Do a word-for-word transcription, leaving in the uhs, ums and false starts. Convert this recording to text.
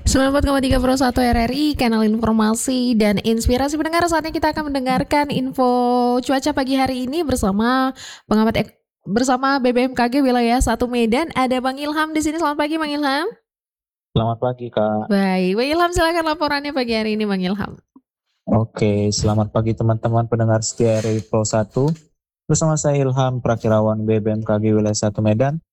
sembilan puluh empat koma tiga Pro satu R R I, kanal informasi dan inspirasi pendengar. Saatnya kita akan mendengarkan info cuaca pagi hari ini bersama pengamat ek- bersama B B M K G wilayah satu Medan. Ada Bang Ilham di sini. Selamat pagi Bang Ilham. Selamat pagi, Kak. Baik, Bang Ilham silakan laporannya pagi hari ini Bang Ilham. Oke, selamat pagi teman-teman pendengar setia R R I Pro satu. Bersama saya Ilham, Prakirawan B B M K G wilayah satu Medan.